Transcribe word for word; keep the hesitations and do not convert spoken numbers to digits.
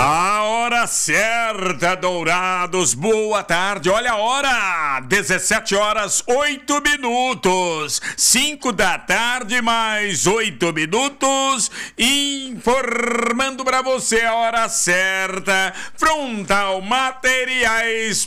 A hora certa, Dourados. Boa tarde. Olha a hora. dezessete horas, oito minutos. cinco da tarde, mais oito minutos. Informando para você a hora certa. Frontal Materiais